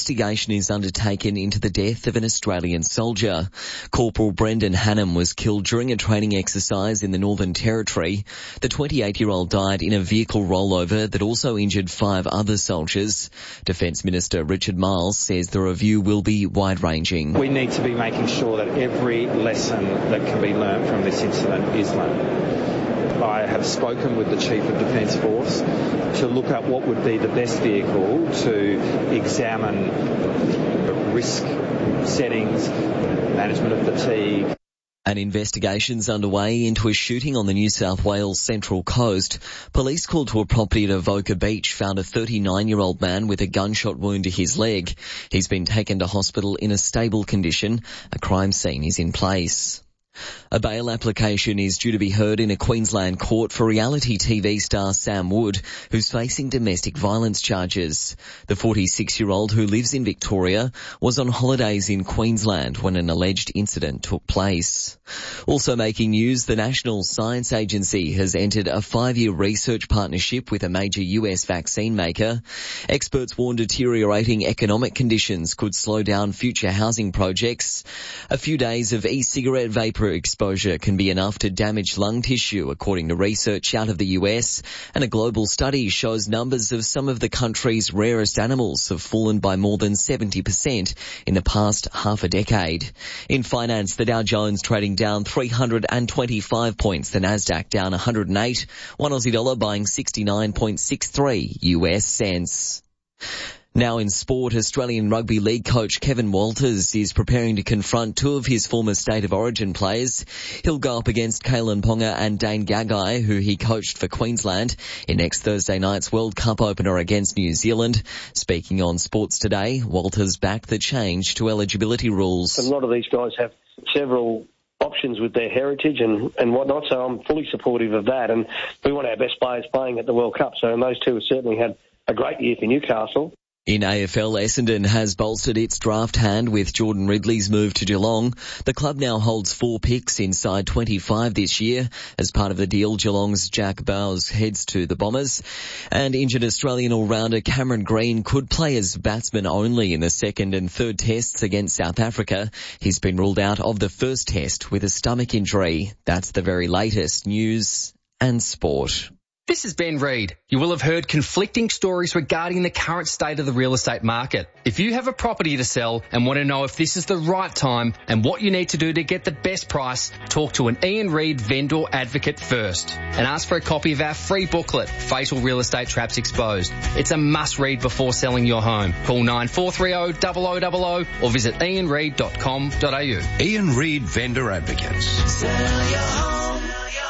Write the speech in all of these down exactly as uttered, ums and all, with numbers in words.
Investigation is undertaken into the death of an Australian soldier. Corporal Brendan Hannam was killed during a training exercise in the Northern Territory. The twenty-eight-year-old died in a vehicle rollover that also injured five other soldiers. Defence Minister Richard Marles says the review will be wide-ranging. We need to be making sure that every lesson that can be learnt from this incident is learnt. I have spoken with the Chief of Defence Force to look at what would be the best vehicle to examine risk settings, management of fatigue. An investigation's underway into a shooting on the New South Wales Central Coast. Police called to a property at Avoca Beach found a thirty-nine-year-old man with a gunshot wound to his leg. He's been taken to hospital in a stable condition. A crime scene is in place. A bail application is due to be heard in a Queensland court for reality T V star Sam Wood, who's facing domestic violence charges. The forty-six-year-old who lives in Victoria was on holidays in Queensland when an alleged incident took place. Also making news, the National Science Agency has entered a five-year research partnership with a major U S vaccine maker. Experts warn deteriorating economic conditions could slow down future housing projects. A few days of e-cigarette vapor exposure can be enough to damage lung tissue, according to research out of the U S, and a global study shows numbers of some of the country's rarest animals have fallen by more than seventy percent in the past half a decade. In finance, the Dow Jones trading down three hundred twenty-five points, the Nasdaq down one hundred eight, one Aussie dollar buying sixty-nine point six three U S cents. Now in sport, Australian Rugby League coach Kevin Walters is preparing to confront two of his former State of Origin players. He'll go up against Kalen Ponga and Dane Gagai, who he coached for Queensland, in next Thursday night's World Cup opener against New Zealand. Speaking on Sports Today, Walters backed the change to eligibility rules. A lot of these guys have several options with their heritage and, and whatnot, so I'm fully supportive of that. And we want our best players playing at the World Cup, so those two have certainly had a great year for Newcastle. In A F L, Essendon has bolstered its draft hand with Jordan Ridley's move to Geelong. The club now holds four picks inside twenty-five this year. As part of the deal, Geelong's Jack Bowes heads to the Bombers. And injured Australian all-rounder Cameron Green could play as batsman only in the second and third tests against South Africa. He's been ruled out of the first test with a stomach injury. That's the very latest news and sport. This is Ben Reid. You will have heard conflicting stories regarding the current state of the real estate market. If you have a property to sell and want to know if this is the right time and what you need to do to get the best price, talk to an Ian Reid vendor advocate first and ask for a copy of our free booklet, Fatal Real Estate Traps Exposed. It's a must read before selling your home. Call nine four three zero, zero zero zero zero or visit ian reid dot com dot a u. Ian Reid Vendor Advocates. Sell your home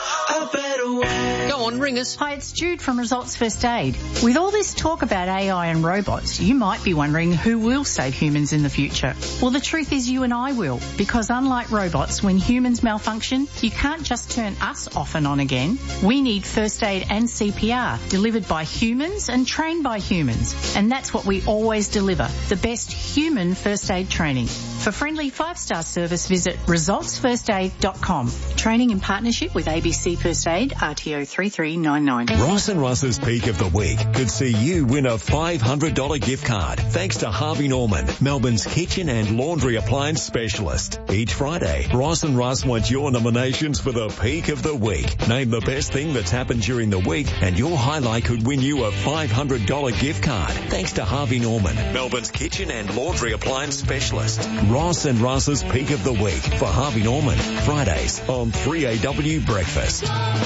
a better way. Go on, ring us. Hi, it's Jude from Results First Aid. With all this talk about A I and robots, you might be wondering who will save humans in the future. Well, the truth is you and I will, because unlike robots, when humans malfunction, you can't just turn us off and on again. We need first aid and C P R delivered by humans and trained by humans. And that's what we always deliver, the best human first aid training. For friendly five-star service, visit results first aid dot com. Training in partnership with A B C First Aid, R T O three three nine nine. Ross and Russ's Peak of the Week could see you win a five hundred dollars gift card thanks to Harvey Norman, Melbourne's kitchen and laundry appliance specialist. Each Friday, Ross and Russ want your nominations for the Peak of the Week. Name the best thing that's happened during the week and your highlight could win you a five hundred dollars gift card thanks to Harvey Norman, Melbourne's kitchen and laundry appliance specialist. Ross and Russ's Peak of the Week for Harvey Norman, Fridays on three A W Breakfast.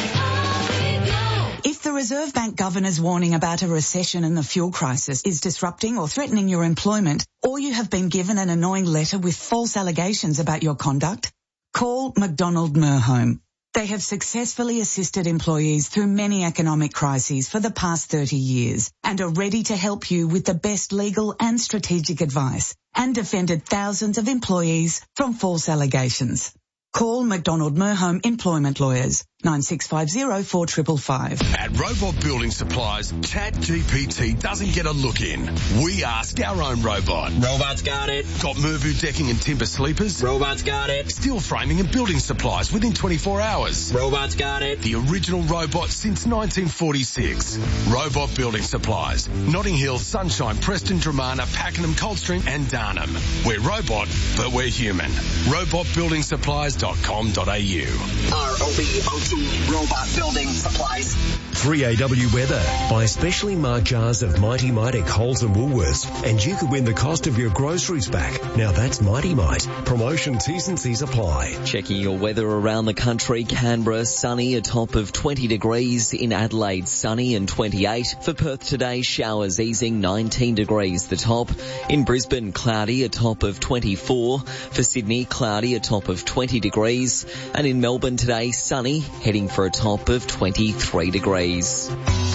If the Reserve Bank Governor's warning about a recession and the fuel crisis is disrupting or threatening your employment, or you have been given an annoying letter with false allegations about your conduct, call McDonald Merhome. They have successfully assisted employees through many economic crises for the past thirty years and are ready to help you with the best legal and strategic advice and defended thousands of employees from false allegations. Call McDonald Merhome Employment Lawyers, nine six five zero four five five five. At Robot Building Supplies, ChatGPT doesn't get a look in. We ask our own robot. Robot's got it. Got Mervu decking and timber sleepers? Robot's got it. Steel framing and building supplies within twenty-four hours? Robot's got it. The original robot since nineteen forty-six. Robot Building Supplies. Notting Hill, Sunshine, Preston, Dramana, Pakenham, Coldstream and Darnham. We're robot, but we're human. robot building supplies dot com dot a u. R O B O T, Robot Building Supplies. three A W weather. Buy specially marked jars of Mighty Mite at Coles and Woolworths and you could win the cost of your groceries back. Now that's Mighty Mite. Promotion T's and C's apply. Checking your weather around the country. Canberra, sunny, a top of twenty degrees. In Adelaide, sunny and twenty-eight. For Perth today, showers easing, nineteen degrees the top. In Brisbane, cloudy, a top of twenty-four. For Sydney, cloudy, a top of twenty degrees. And in Melbourne today, sunny, heading for a top of twenty-three degrees.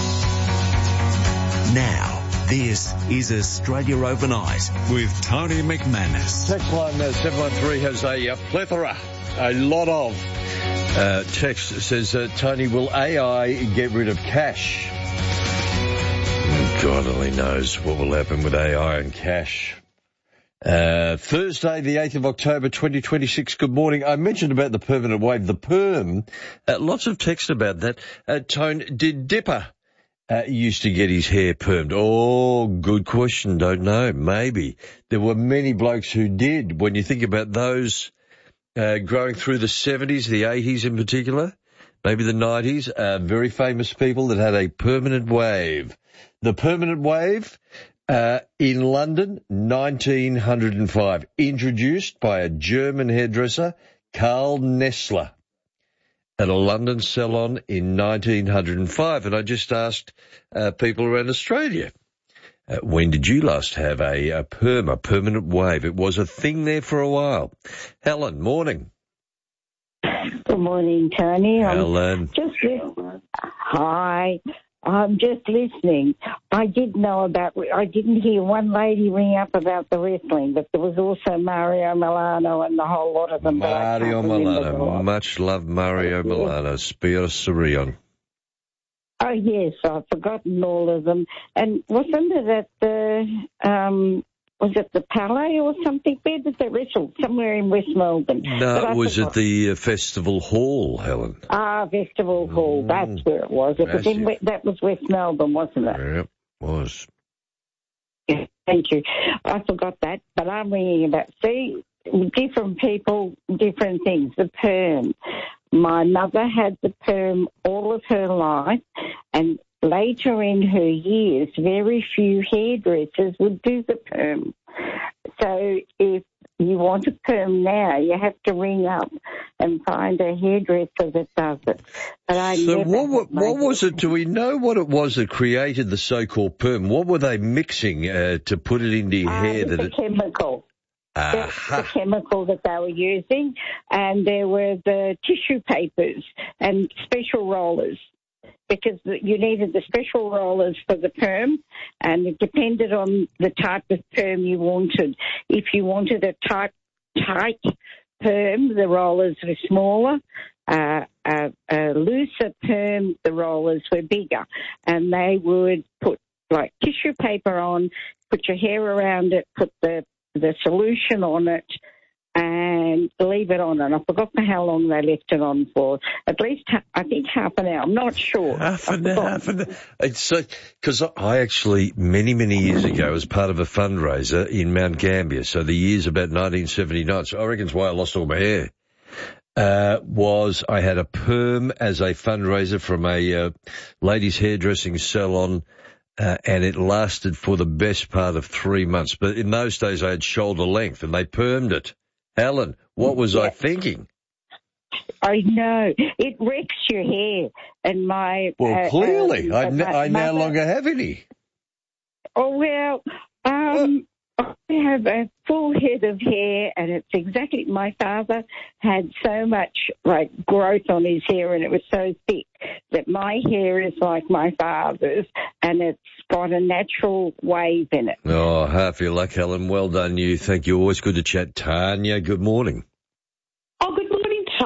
Now, this is Australia Overnight with Tony McManus. Text line uh, seven one three has a uh, plethora, a lot of uh, text says, uh, Tony, will A I get rid of cash? God only knows what will happen with A I and cash. Uh, Thursday, the eighth of October, twenty twenty-six. Good morning. I mentioned about the permanent wave, the perm. Uh, lots of text about that. Uh, Tone, did Dipper uh, used to get his hair permed? Oh, good question. Don't know. Maybe. There were many blokes who did. When you think about those uh, growing through the seventies, the eighties in particular, maybe the nineties, uh, very famous people that had a permanent wave. The permanent wave, Uh, in London, nineteen oh five, introduced by a German hairdresser, Karl Nessler, at a London salon in nineteen oh five. And I just asked uh, people around Australia, uh, when did you last have a, a perm, a permanent wave? It was a thing there for a while. Helen, morning. Good morning, Tony. Helen. I'm just Hi. I'm just listening. I did know about, I didn't hear one lady ring up about the wrestling, but there was also Mario Milano and the whole lot of them. Mario Milano, much loved Mario Milano, Spear Sirion. Oh, yes, I've forgotten all of them. And wasn't it at the, um, was it the Palais or something? Where did they wrestle? Somewhere in West Melbourne. No, it was at the uh, Festival Hall, Helen. Ah, Festival Hall, mm, that's where it was. It was in, that was West Melbourne, wasn't it? Yeah, it was. Yeah, thank you. I forgot that, but I'm ringing about, see, different people, different things. The perm. My mother had the perm all of her life, and later in her years, very few hairdressers would do the perm. So if you want a perm now, you have to ring up and find a hairdresser that does it. But I so never what, what, what was perm. it? Do we know what it was that created the so-called perm? What were they mixing uh, to put it into your uh, hair? That the it... chemical. That's uh-huh. the chemical that they were using. And there were the tissue papers and special rollers, because you needed the special rollers for the perm, and it depended on the type of perm you wanted. If you wanted a tight, tight perm, the rollers were smaller. Uh, a, a looser perm, the rollers were bigger. And they would put, like, tissue paper on, put your hair around it, put the, the solution on it, and leave it on. And I forgot for how long they left it on for. At least, I think, half an hour. I'm not sure. Half an hour. Half an hour. It's because I actually, many, many years ago, was part of a fundraiser in Mount Gambier. So the year's about nineteen seventy-nine. So I reckon it's why I lost all my hair. Uh, was I had a perm as a fundraiser from a uh, ladies' hairdressing salon. Uh, and it lasted for the best part of three months. But in those days, I had shoulder length, and they permed it. Alan, what was yeah. I thinking? I know. It wrecks your hair. And my... Well, uh, clearly. Um, I, n- I mother, no longer have any. Oh, well, um, I have a full head of hair, and it's exactly... My father had so much, like, growth on his hair, and it was so thick that my hair is like my father's, and it's got a natural wave in it. Oh, half your luck, Helen. Well done, you. Thank you. Always good to chat. Tanya, good morning. Oh, good morning,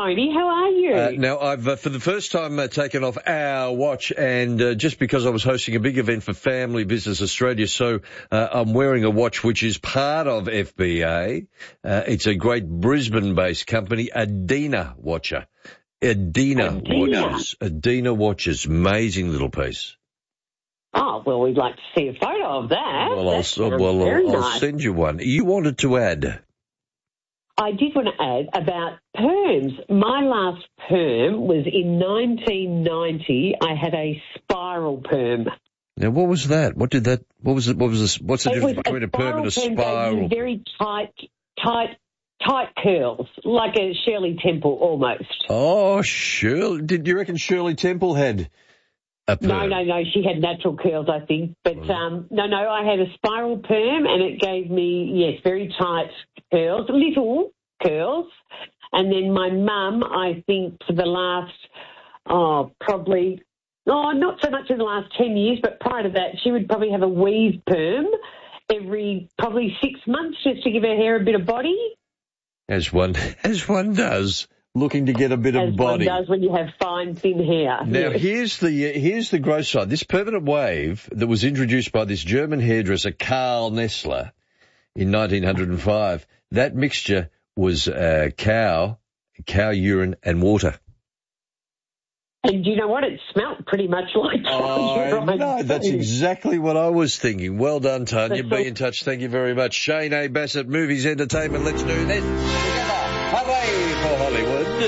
Tony. How are you? Uh, now, I've uh, for the first time uh, taken off our watch, and uh, just because I was hosting a big event for Family Business Australia, so uh, I'm wearing a watch which is part of F B A. Uh, it's a great Brisbane-based company, Adina Watcher. Adina, Adina Watches. Adina Watches. Amazing little piece. Oh, well, we'd like to see a photo of that. Well, I'll, That's well, very I'll, I'll nice. send you one. You wanted to add... I did want to add about perms. My last perm was in nineteen ninety. I had a spiral perm. Now, what was that? What did that? What was it? What was this? What's the It difference was between a, perm and a perm gave spiral? you very tight, tight, tight curls, like a Shirley Temple almost. Oh, Shirley! Did you reckon Shirley Temple had a perm? No, no, no. She had natural curls, I think. But Oh. um, no, no. I had a spiral perm, and it gave me yes, very tight curls, little curls. And then my mum, I think, for the last, oh, probably, oh, not so much in the last ten years, but prior to that, she would probably have a weave perm every probably six months just to give her hair a bit of body. As one, as one does, looking to get a bit As of body. one does when you have fine, thin hair. Now, Yes. here's the here's the gross side. This permanent wave that was introduced by this German hairdresser, Karl Nessler, in nineteen oh five, that mixture was uh, cow, cow urine and water. And you know what? It smelt pretty much like Oh, no, that's exactly what I was thinking. Well done, Tanya. That's Be all. in touch. Thank you very much. Shane A. Bassett, Movies Entertainment. Let's do this together. Hooray for Hollywood.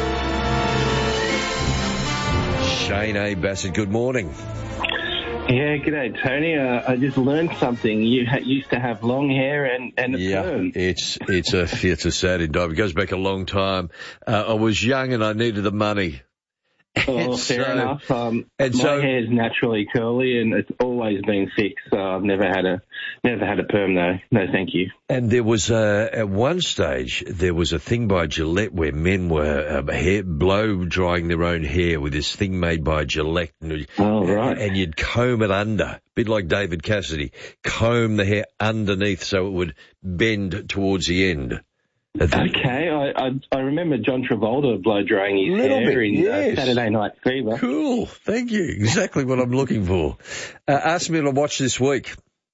Shane A. Bassett, good morning. Yeah, g'day, Tony. Uh, I just learned something. You ha- used to have long hair and, and a Yeah, perm. it's it's a it's a sad indictment. It goes back a long time. Uh, I was young and I needed the money. Oh, And fair so- enough. Um, and my so- hair's naturally curly and it's always been thick, so I've never had a never had a perm though. No, thank you. And there was uh, at one stage there was a thing by Gillette where men were um, hair blow drying their own hair with this thing made by Gillette. And, Oh, right. and you'd comb it under, a bit like David Cassidy, comb the hair underneath so it would bend towards the end. Okay, I, I I remember John Travolta blow drying his Little hair bit, in yes. uh, Saturday Night Fever. Cool, thank you. Exactly what I'm looking for. Uh, ask me to watch this week.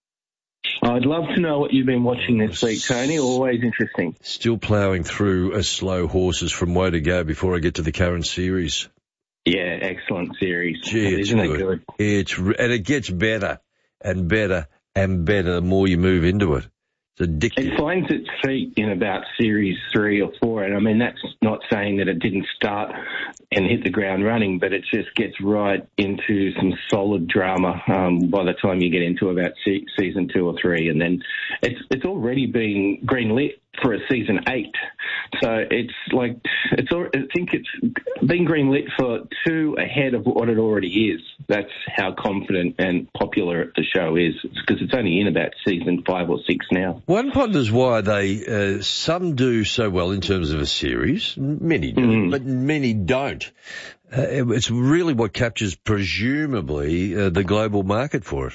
I'd love to know what you've been watching this week, Tony. Always interesting. Still ploughing through a slow horses from Woe to Go before I get to the current series. Yeah, excellent series. Gee, it's Isn't it good. good? It's re- and it gets better and better and better the more you move into it. It's addictive. It finds its feet in about series three or four, and I mean that's not saying that it didn't start and hit the ground running, but it just gets right into some solid drama um, by the time you get into about se- season two or three, and then it's it's already been greenlit for a season eight. So it's like it's. al- I think it's been greenlit for two ahead of what it already is. That's how confident and popular the show is, because it's only in about season five or six now. One ponders why they uh, some do so well in terms of a series, many do, Mm. but many don't. Uh, it- it's really what captures, presumably, uh, the global market for it.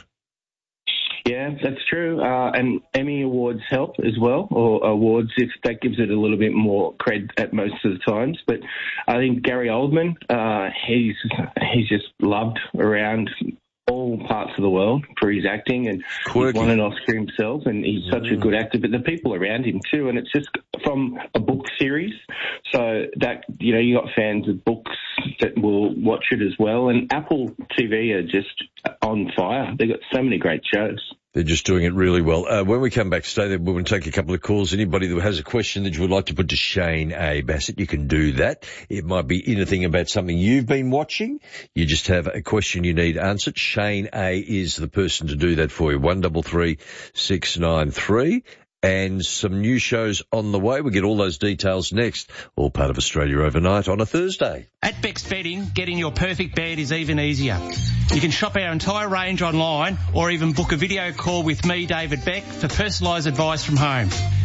Yeah, that's true. Uh, and Emmy Awards help as well, or awards if that gives it a little bit more cred at most of the times. But I think Gary Oldman, uh, he's he's just loved around all parts of the world for his acting, and Quirky. he's won an Oscar himself, and he's such a good actor. But the people around him too, and it's just from a book series, so that you know you got fans of books that will watch it as well. And Apple T V are just on fire. They've got so many great shows. They're just doing it really well. Uh, when we come back, stay there. We're going to take a couple of calls. Anybody that has a question that you would like to put to Shane A. Bassett, you can do that. It might be anything about something you've been watching. You just have a question you need answered. Shane A. is the person to do that for you. One double three six nine three. And some new shows on the way. We'll get all those details next. All part of Australia Overnight on a Thursday. At Beck's Bedding, getting your perfect bed is even easier. You can shop our entire range online or even book a video call with me, David Beck, for personalised advice from home.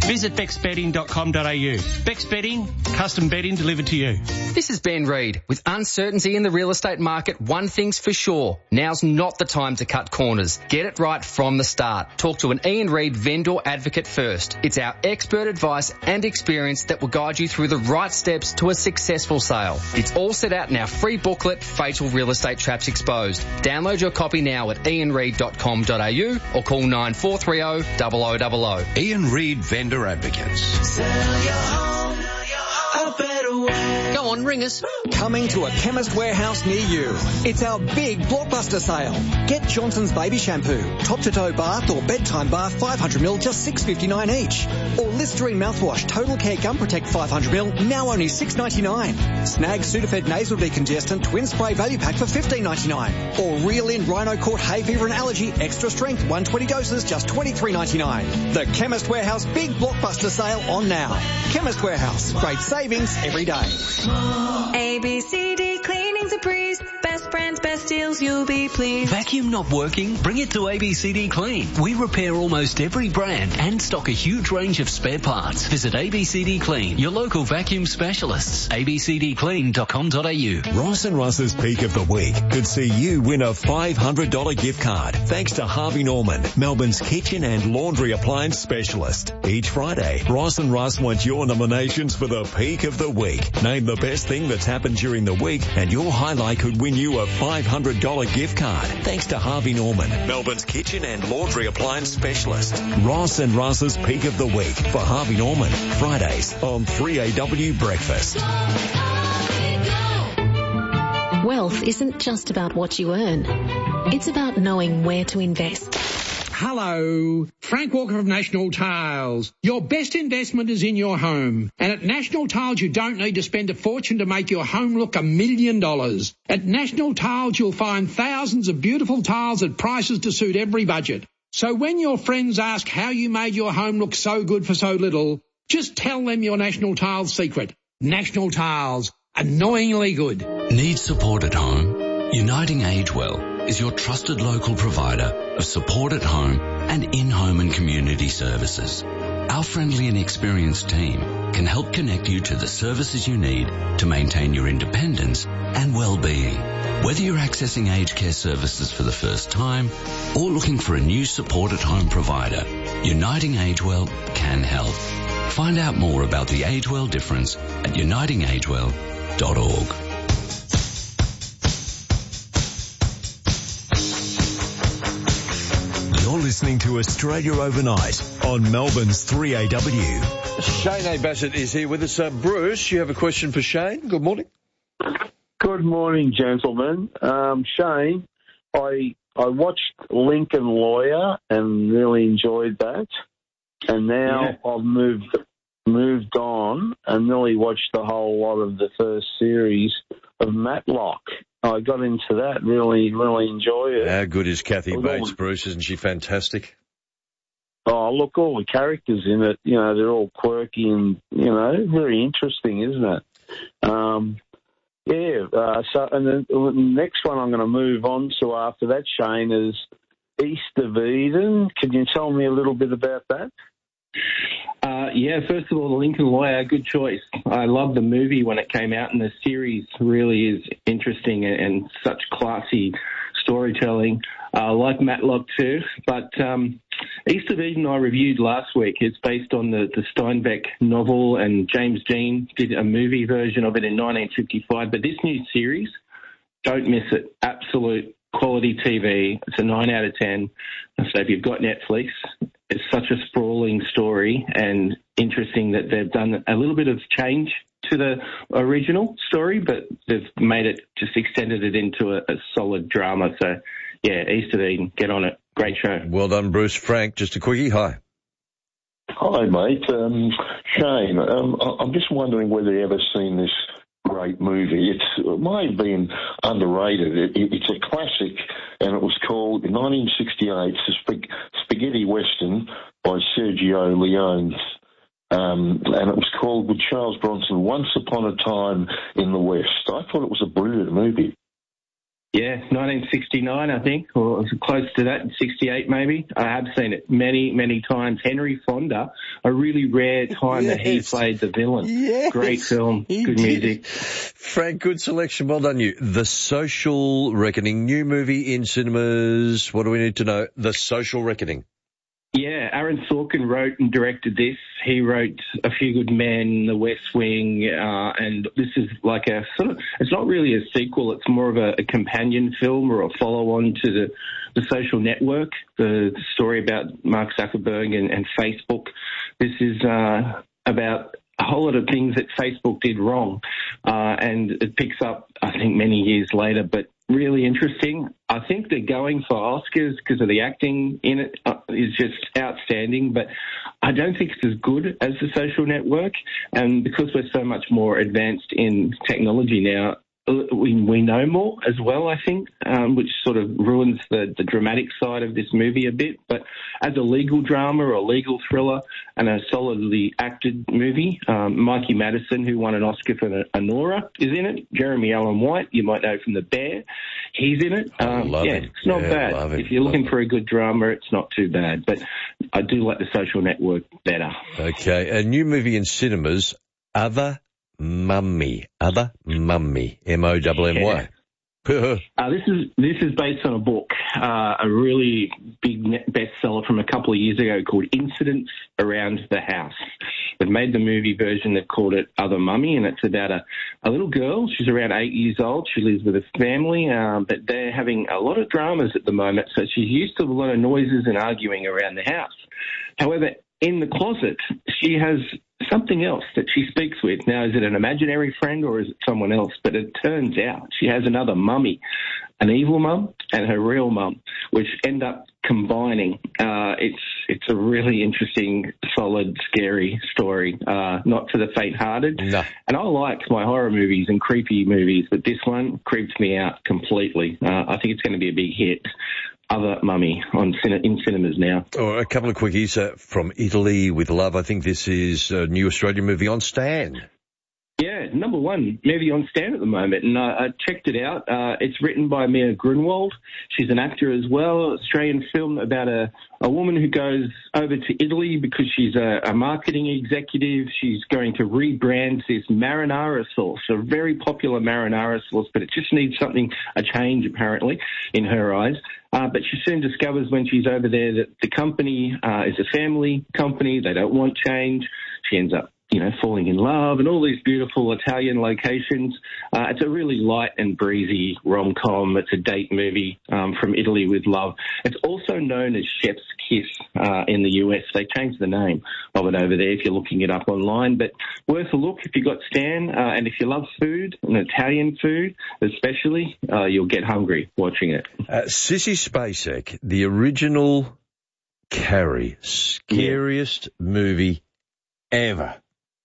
Visit bex bedding dot com dot a u. Bex Bedding, custom bedding delivered to you. This is Ben Reid. With uncertainty in the real estate market, one thing's for sure. Now's not the time to cut corners. Get it right from the start. Talk to an Ian Reid vendor advocate first. It's our expert advice and experience that will guide you through the right steps to a successful sale. It's all set out in our free booklet, Fatal Real Estate Traps Exposed. Download your copy now at ian reid dot com dot a u or call nine four three zero, zero zero zero zero. Ian Reid Vendor Advocates. Sell your home a better way. Go on, ring us. Coming to a Chemist Warehouse near you. It's our big blockbuster sale. Get Johnson's Baby Shampoo, top-to-toe bath or bedtime bath five hundred milliliters, just six dollars fifty-nine each. Or Listerine mouthwash, Total Care Gum Protect five hundred milliliters, now only six dollars ninety-nine. Snag Sudafed Nasal Decongestant Twin Spray Value Pack for fifteen dollars ninety-nine. Or Reel In Rhino Court Hay Fever and Allergy Extra Strength one hundred twenty doses, just twenty-three dollars ninety-nine. The Chemist Warehouse big blockbuster sale on now. Chemist Warehouse, great savings every day. A B C D Cleaning's a breeze. Best brands, best deals, you'll be pleased. Vacuum not working? Bring it to A B C D Clean. We repair almost every brand and stock a huge range of spare parts. Visit A B C D Clean, your local vacuum specialists. a b c d clean dot com dot a u. Ross and Russ's Peak of the Week could see you win a five hundred dollars gift card thanks to Harvey Norman, Melbourne's kitchen and laundry appliance specialist. Each Friday, Ross and Russ want your nominations for the Peak of the Week. Name the best thing that's happened during the week and your highlight could win you a five hundred dollars gift card thanks to Harvey Norman, Melbourne's kitchen and laundry appliance specialist. Ross and Russ's Peak of the Week for Harvey Norman, Fridays on three A W Breakfast. Wealth isn't just about what you earn. It's about knowing where to invest. Hello, Frank Walker of National Tiles. Your best investment is in your home. And at National Tiles, you don't need to spend a fortune to make your home look a million dollars. At National Tiles, you'll find thousands of beautiful tiles at prices to suit every budget. So when your friends ask how you made your home look so good for so little, just tell them your National Tiles secret. National Tiles, annoyingly good. Need support at home? Uniting Agewell is your trusted local provider of support at home and in-home and community services. Our friendly and experienced team can help connect you to the services you need to maintain your independence and well-being. Whether you're accessing aged care services for the first time or looking for a new support at home provider, Uniting Agewell can help. Find out more about the Agewell difference at uniting agewell dot org. You're listening to Australia Overnight on Melbourne's three A W. Shane A. Bassett is here with us. Uh, Bruce, you have a question for Shane? Good morning. Good morning, gentlemen. Um, Shane, I I watched Lincoln Lawyer and really enjoyed that. And now yeah. I've moved moved on and really watched the whole lot of the first series of Matlock. I got into that, really, really enjoy it. How good is Kathy Bates, all, Bruce? Isn't she fantastic? Oh, look, all the characters in it, you know, they're all quirky and, you know, very interesting, isn't it? Um, yeah, uh, so, and then the next one I'm going to move on to after that, Shane, is East of Eden. Can you tell me a little bit about that? Uh, yeah, first of all, The Lincoln Lawyer, good choice. I loved the movie when it came out, and the series really is interesting and, and such classy storytelling. I uh, like Matlock too, but um, East of Eden I reviewed last week. It's based on the, the Steinbeck novel, and James Dean did a movie version of it in nineteen fifty-five. But this new series, don't miss it. Absolute quality T V. It's a nine out of ten. So if you've got Netflix, it's such a sprawling story and interesting that they've done a little bit of change to the original story, but they've made it, just extended it into a, a solid drama. So, yeah, East of Eden, get on it. Great show. Well done, Bruce. Frank, just a quickie. Hi. Hi, mate. Um, Shane, um, I'm just wondering whether you've ever seen this great movie. It's, it may have been underrated. It, it, it's a classic, and it was called, in nineteen sixty-eight, it's a spag- spaghetti western by Sergio Leone. Um, and it was called, with Charles Bronson, Once Upon a Time in the West. I thought it was a brilliant movie. Yeah, nineteen sixty-nine, I think, or close to that, sixty-eight maybe. I have seen it many, many times. Henry Fonda, a really rare time yes. that he played the villain. Yes. Great film, he good did. music. Frank, good selection. Well done you. The Social Reckoning, new movie in cinemas. What do we need to know? The Social Reckoning. Yeah, Aaron Sorkin wrote and directed this. He wrote A Few Good Men, The West Wing, uh, and this is like a sort of, it's not really a sequel, it's more of a, a companion film or a follow-on to the, the Social Network, the, the story about Mark Zuckerberg and, and Facebook. This is uh, about a whole lot of things that Facebook did wrong, uh, and it picks up, I think, many years later, but really interesting. I think they're going for Oscars because of the acting in it uh, is just outstanding, but I don't think it's as good as The Social Network, and because we're so much more advanced in technology now, we, we know more as well, I think, um, which sort of ruins the, the dramatic side of this movie a bit. But as a legal drama or a legal thriller and a solidly acted movie, um, Mikey Madison, who won an Oscar for Anora, is in it. Jeremy Allen White, you might know from The Bear, he's in it. Um, love yeah, him. it's not yeah, bad. If you're looking love for a good drama, it's not too bad. But I do like The Social Network better. Okay, a new movie in cinemas, Other Mummy, Other Mummy, M O M M Y. uh, this is this is based on a book, uh, a really big bestseller from a couple of years ago called Incidents Around the House. They've made the movie version. They've called it Other Mummy, and it's about a, a little girl. She's around eight years old. She lives with a family, um, but they're having a lot of dramas at the moment, so she's used to a lot of noises and arguing around the house. However, in the closet, she has something else that she speaks with. Now, is it an imaginary friend or is it someone else? But it turns out she has another mummy, an evil mum and her real mum, which end up combining. Uh, it's it's a really interesting, solid, scary story, uh, not for the faint-hearted. No. And I like my horror movies and creepy movies, but this one creeps me out completely. Uh, I think it's going to be a big hit. Other Mummy on in cinemas now. Oh, a couple of quickies uh, from Italy with Love. I think this is a new Australian movie on Stan. Yeah, number one movie on Stan at the moment, and I, I checked it out. Uh, it's written by Mia Grunwald. She's an actor as well. Australian film about a, a woman who goes over to Italy because she's a, a marketing executive. She's going to rebrand this marinara sauce, a very popular marinara sauce, but it just needs something, a change apparently, in her eyes. Uh, but she soon discovers when she's over there that the company uh, is a family company. They don't want change. She ends up, you know, falling in love and all these beautiful Italian locations. Uh, it's a really light and breezy rom-com. It's a date movie um, from Italy with Love. It's also known as Chef's Kiss uh, in the U S. They changed the name of it over there if you're looking it up online. But worth a look if you've got Stan. Uh, and if you love food, and Italian food especially, uh, you'll get hungry watching it. Uh, Sissy Spacek, the original Carrie, scariest yeah. movie ever.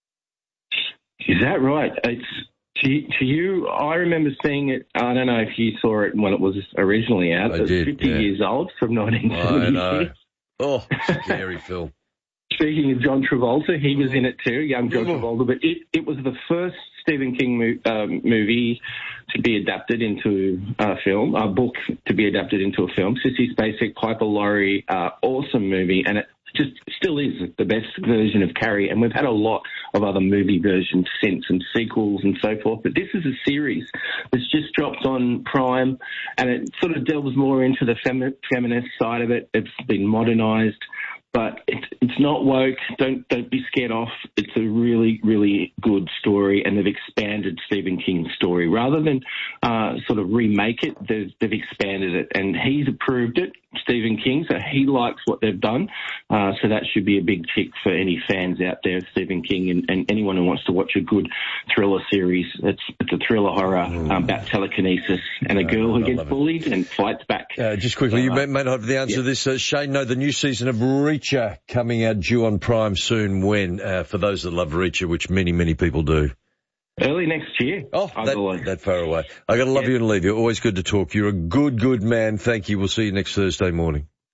Is that right? It's to, to you. I remember seeing it. I don't know if you saw it when it was originally out. I It was did, fifty yeah. years old from nineteen seventy-six. I know. Oh, scary film. Speaking of John Travolta, he was in it too, young John Travolta. But it, it was the first Stephen King mo- um, movie to be adapted into a film, a book to be adapted into a film. Sissy Spacek, Piper Laurie, uh, awesome movie, and it just still is the best version of Carrie. And we've had a lot of other movie versions since and sequels and so forth. But this is a series that's just dropped on Prime, and it sort of delves more into the femi- feminist side of it. It's been modernised. But it's, it's not woke. Don't don't be scared off. It's a really, really good story, and they've expanded Stephen King's story. Rather than uh, sort of remake it, they've, they've expanded it, and he's approved it, Stephen King, so he likes what they've done. Uh, so that should be a big tick for any fans out there of Stephen King and, and anyone who wants to watch a good thriller series. It's, it's a thriller horror um, about telekinesis and a girl who gets bullied and fights back. Uh, just quickly, you may, may not have the answer yeah. to this. Uh, Shane, no, the new season of Reacher coming out due on Prime soon. When? Uh, for those that love Reacher, which many, many people do. Early next year. Oh, that, that far away. I got to love yeah. you and leave you. Always good to talk. You're a good, good man. Thank you. We'll see you next Thursday morning.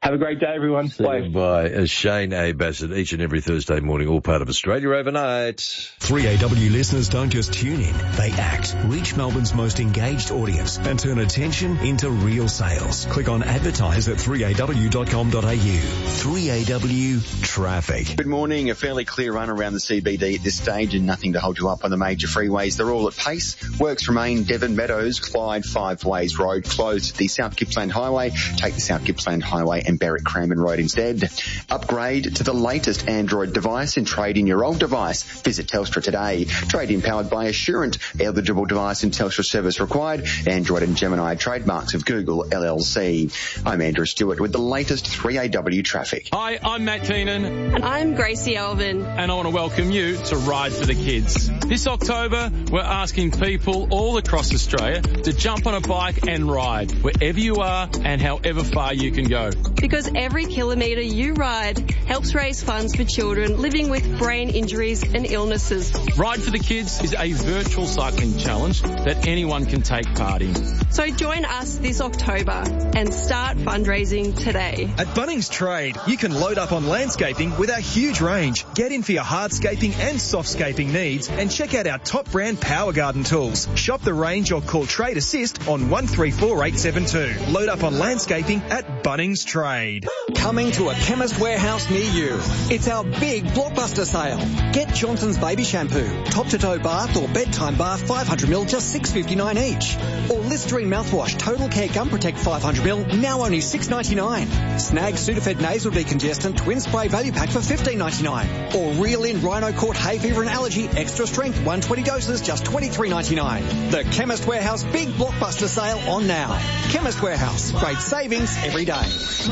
Have a great day, everyone. Bye. Bye. Uh, Shane A. Bassett, each and every Thursday morning, all part of Australia Overnight. three A W listeners don't just tune in, they act. Reach Melbourne's most engaged audience and turn attention into real sales. Click on advertise at three A W dot com dot A U. three A W Traffic. Good morning. A fairly clear run around the C B D at this stage and nothing to hold you up on the major freeways. They're all at pace. Works remain Devon Meadows, Clyde, Five Ways Road closed at the South Gippsland Highway. Take the South Gippsland Highway and Berwick Cranbourne Road instead. Upgrade to the latest Android device and trade in your old device. Visit Telstra today. Trade in powered by Assurant. Eligible device and Telstra service required. Android and Gemini trademarks of Google L L C. I'm Andrew Stewart with the latest three A W traffic. Hi, I'm Matt Keenan. And I'm Gracie Alvin. And I want to welcome you to Ride for the Kids. This October, we're asking people all across Australia to jump on a bike and ride wherever you are and however far you can go. Because every kilometre you ride helps raise funds for children living with brain injuries and illnesses. Ride for the Kids is a virtual cycling challenge that anyone can take part in. So join us this October and start fundraising today. At Bunnings Trade, you can load up on landscaping with our huge range. Get in for your hardscaping and softscaping needs and check out our top brand Power Garden tools. Shop the range or call Trade Assist on one three four eight seven two. Load up on landscaping at Bunnings Trade. Coming to a Chemist Warehouse near you. It's our big blockbuster sale. Get Johnson's Baby Shampoo, top-to-toe bath or bedtime bath five hundred mil, just six fifty-nine each. Or Listerine mouthwash, Total Care Gum Protect five hundred mil, now only six ninety-nine. Snag Sudafed Nasal Decongestant Twin Spray Value Pack for fifteen ninety-nine. Or Reel In Rhino Court Hay Fever and Allergy Extra Strength one hundred twenty doses, just twenty-three ninety-nine. The Chemist Warehouse big blockbuster sale on now. Chemist Warehouse, great savings every day.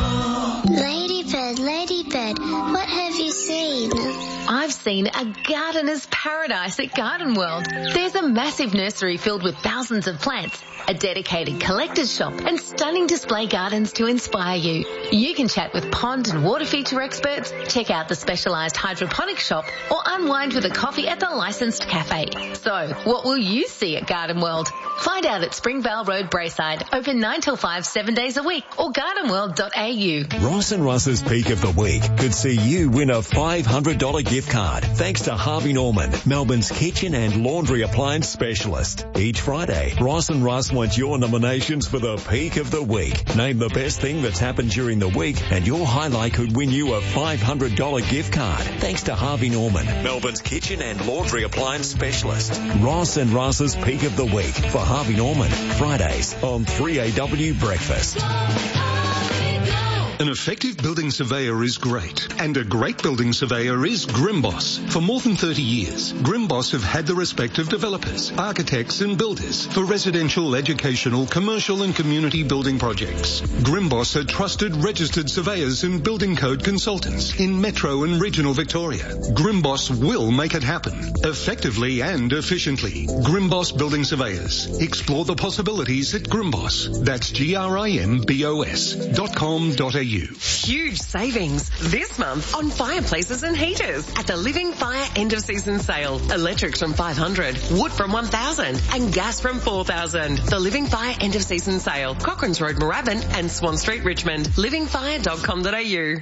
Ladybird, Ladybird, what have you seen? I've seen a gardener's paradise at Garden World. There's a massive nursery filled with thousands of plants, a dedicated collector's shop and stunning display gardens to inspire you. You can chat with pond and water feature experts, check out the specialised hydroponic shop or unwind with a coffee at the licensed cafe. So, what will you see at Garden World? Find out at Springvale Road, Braeside, open nine till five, seven days a week or garden world dot a u. Ross and Russ's Peak of the Week could see you win a five hundred dollars gift card thanks to Harvey Norman, Melbourne's kitchen and laundry appliance specialist. Each Friday, Ross and Russ want your nominations for the Peak of the Week. Name the best thing that's happened during the week and your highlight could win you a five hundred dollars gift card thanks to Harvey Norman, Melbourne's kitchen and laundry appliance specialist. Ross and Russ's Peak of the Week for Harvey Norman, Fridays on three A W Breakfast. An effective building surveyor is great, and a great building surveyor is Grimboss. For more than thirty years, Grimboss have had the respect of developers, architects and builders for residential, educational, commercial and community building projects. Grimboss are trusted registered surveyors and building code consultants in Metro and Regional Victoria. Grimboss will make it happen, effectively and efficiently. Grimboss Building Surveyors. Explore the possibilities at Grimboss. That's G R I M B O S dot com dot a u. Huge savings this month on fireplaces and heaters at the Living Fire end of season sale. Electrics from five hundred, wood from one thousand and gas from four thousand. The Living Fire end of season sale. Cochrane's Road, Moorabbin and Swan Street, Richmond. living fire dot com dot a u.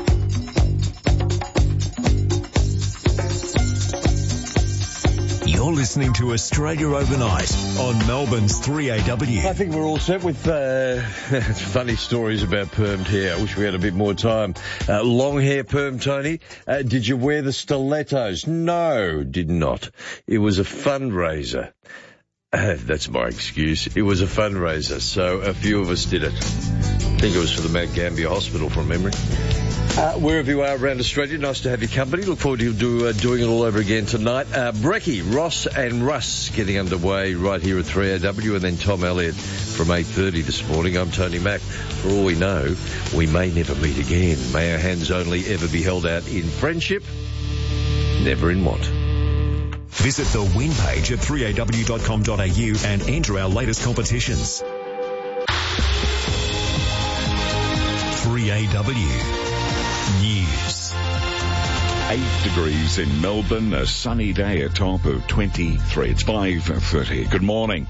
You're listening to Australia Overnight on Melbourne's three A W. I think we're all set with uh, funny stories about permed hair. I wish we had a bit more time. Uh, long hair perm, Tony. Uh, did you wear the stilettos? No, did not. It was a fundraiser. Uh, that's my excuse. It was a fundraiser, so a few of us did it. I think it was for the Mount Gambier Hospital from memory. Uh, wherever you are around Australia, nice to have your company. Look forward to do, uh, doing it all over again tonight. Uh, Brecky, Ross and Russ getting underway right here at three A W, and then Tom Elliott from eight thirty this morning. I'm Tony Mack. For all we know, we may never meet again. May our hands only ever be held out in friendship, never in want. Visit the win page at three A W dot com dot a u and enter our latest competitions. three A W News. Eight degrees in Melbourne, a sunny day, a top of twenty-three. It's five thirty. Good morning.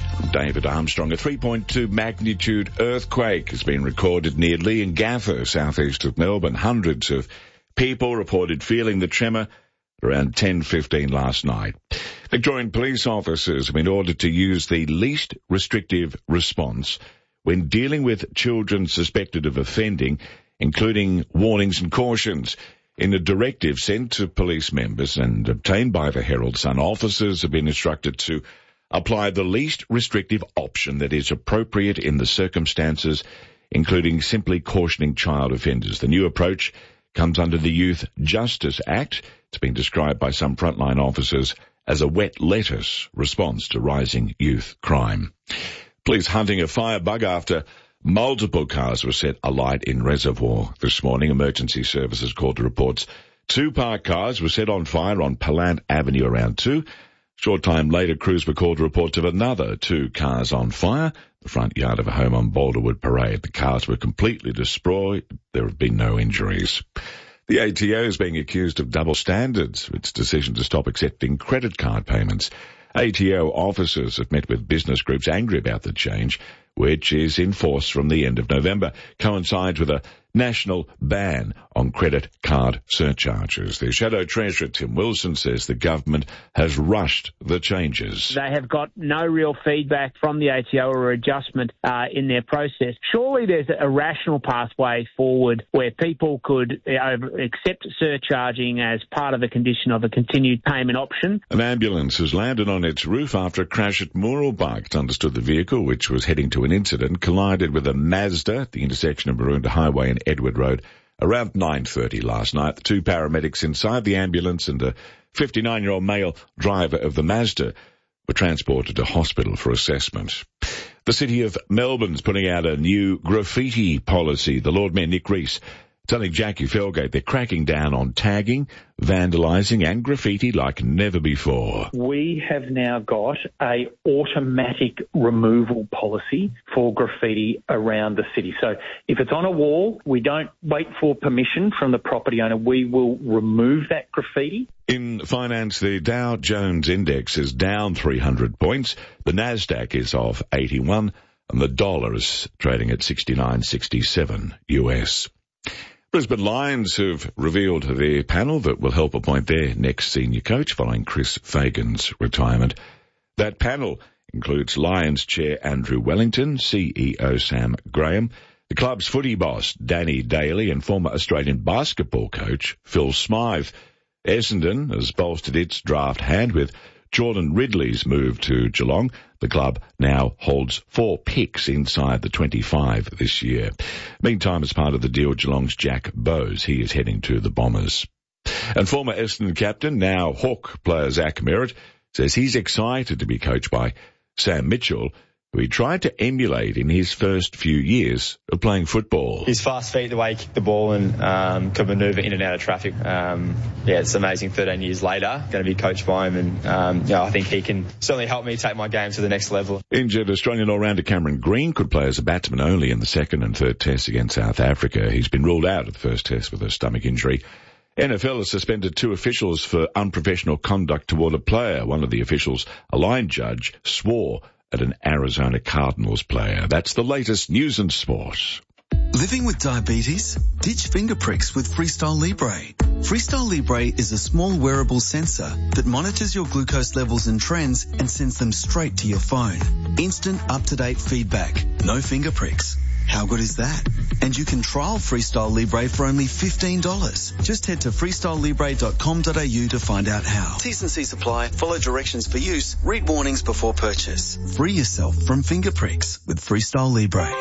I'm David Armstrong. A three point two magnitude earthquake has been recorded near Leongatha, southeast of Melbourne. Hundreds of people reported feeling the tremor around ten fifteen last night. Victorian police officers have been ordered to use the least restrictive response when dealing with children suspected of offending, including warnings and cautions. In a directive sent to police members and obtained by the Herald Sun, officers have been instructed to apply the least restrictive option that is appropriate in the circumstances, including simply cautioning child offenders. The new approach comes under the Youth Justice Act. It's been described by some frontline officers as a wet lettuce response to rising youth crime. Police hunting a firebug after multiple cars were set alight in Reservoir this morning. Emergency services called to reports two parked cars were set on fire on Pallant Avenue around two. Short time later, crews were called to reports of another two cars on fire, the front yard of a home on Boulderwood Parade. The cars were completely destroyed. There have been no injuries. The A T O is being accused of double standards for its decision to stop accepting credit card payments. A T O officers have met with business groups angry about the change, which is in force from the end of November, coincides with a national ban on credit card surcharges. The Shadow Treasurer, Tim Wilson, says the government has rushed the changes. They have got no real feedback from the A T O or adjustment uh, in their process. Surely there's a rational pathway forward where people could uh, accept surcharging as part of the condition of a continued payment option. An ambulance has landed on its roof after a crash at Mooroolbark. It's understood the vehicle, which was heading to an incident, collided with a Mazda at the intersection of Maroondah Highway and Edward Road around nine thirty last night. The two paramedics inside the ambulance and a fifty-nine-year-old male driver of the Mazda were transported to hospital for assessment. The City of Melbourne's putting out a new graffiti policy. The Lord Mayor Nick Rees telling Jackie Felgate they're cracking down on tagging, vandalising and graffiti like never before. We have now got a automatic removal policy for graffiti around the city. So if it's on a wall, we don't wait for permission from the property owner. We will remove that graffiti. In finance, the Dow Jones Index is down three hundred points. The Nasdaq is off eighty-one and the dollar is trading at sixty-nine sixty-seven U S. Brisbane Lions have revealed their panel that will help appoint their next senior coach following Chris Fagan's retirement. That panel includes Lions chair Andrew Wellington, C E O Sam Graham, the club's footy boss Danny Daly and former Australian basketball coach Phil Smythe. Essendon has bolstered its draft hand with Jordan Ridley's move to Geelong. The club now holds four picks inside the twenty-five this year. Meantime, as part of the deal, Geelong's Jack Bowes, he is heading to the Bombers. And former Essendon captain, now Hawk player Zach Merritt, says he's excited to be coached by Sam Mitchell, who he tried to emulate in his first few years of playing football. His fast feet, the way he kicked the ball and um, could manoeuvre in and out of traffic. Um, yeah, it's amazing thirteen years later, going to be coached by him, and um, yeah, I think he can certainly help me take my game to the next level. Injured Australian all-rounder Cameron Green could play as a batsman only in the second and third tests against South Africa. He's been ruled out of the first test with a stomach injury. N F L has suspended two officials for unprofessional conduct toward a player. One of the officials, a line judge, swore at an Arizona Cardinals player. That's the latest news and sport. Living with diabetes? Ditch finger pricks with Freestyle Libre. Freestyle Libre is a small wearable sensor that monitors your glucose levels and trends and sends them straight to your phone. Instant up-to-date feedback. No finger pricks. How good is that? And you can trial Freestyle Libre for only fifteen dollars. Just head to freestyle libre dot com dot a u to find out how. T's and C's apply. Follow directions for use. Read warnings before purchase. Free yourself from finger pricks with Freestyle Libre.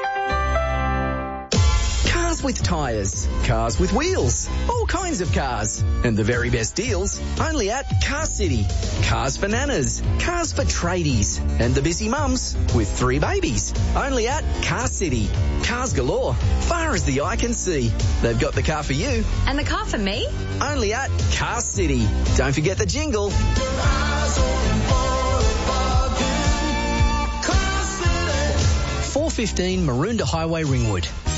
Cars with tyres, cars with wheels, all kinds of cars. And the very best deals only at Car City. Cars for nanas, cars for tradies, and the busy mums with three babies. Only at Car City. Cars galore, far as the eye can see. They've got the car for you. And the car for me? Only at Car City. Don't forget the jingle. four fifteen Maroondah Highway, Ringwood.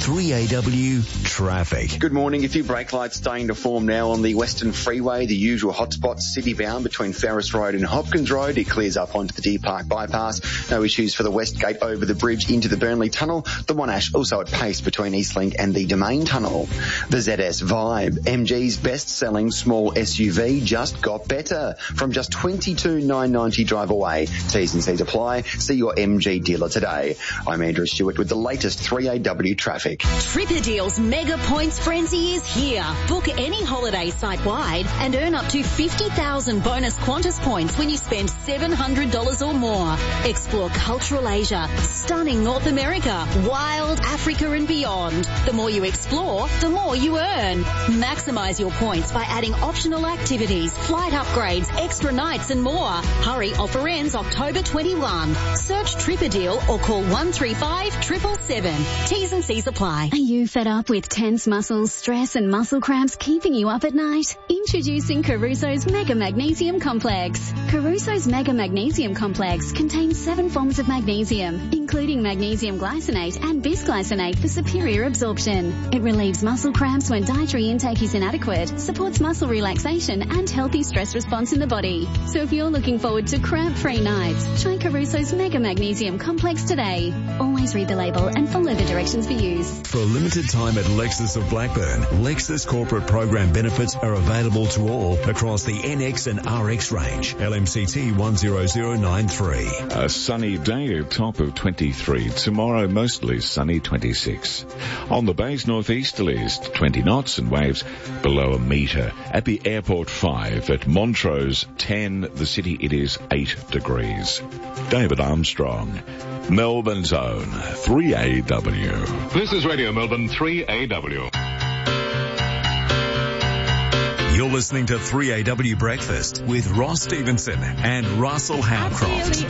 three A W traffic. Good morning. A few brake lights starting to form now on the Western Freeway. The usual hotspots city-bound between Ferris Road and Hopkins Road. It clears up onto the Deer Park bypass. No issues for the West Gate over the bridge into the Burnley Tunnel. The Monash also at pace between Eastlink and the Domain Tunnel. The Z S Vibe, M G's best-selling small S U V, just got better. From just twenty-two thousand nine hundred ninety drive away. T's and C's apply. See your M G dealer today. I'm Andrew Stewart with the latest three A W traffic. Tripper Deals Mega Points Frenzy is here. Book any holiday site-wide and earn up to fifty thousand bonus Qantas points when you spend seven hundred dollars or more. Explore cultural Asia, stunning North America, wild Africa and beyond. The more you explore, the more you earn. Maximise your points by adding optional activities, flight upgrades, extra nights and more. Hurry, offer ends October twenty-first. Search Tripper Deal or call one three five, seven seven seven. T's and C's apply. Are you fed up with tense muscles, stress and muscle cramps keeping you up at night? Introducing Caruso's Mega Magnesium Complex. Caruso's Mega Magnesium Complex contains seven forms of magnesium, including magnesium glycinate and bisglycinate for superior absorption. It relieves muscle cramps when dietary intake is inadequate, supports muscle relaxation and healthy stress response in the body. So if you're looking forward to cramp-free nights, try Caruso's Mega Magnesium Complex today. Always read the label and follow the directions for use. For a limited time at Lexus of Blackburn, Lexus corporate program benefits are available to all across the N X and R X range. L M C T one zero zero nine three. A sunny day, a top of twenty-three. Tomorrow, mostly sunny, twenty-six. On the bays, northeasterlies, twenty knots and waves below a metre. At the airport, five. At Montrose, ten. The city, it is eight degrees. David Armstrong, Melbourne's own three A W. This is Radio Melbourne three A W. You're listening to three A W Breakfast with Ross Stevenson and Russell Howcroft.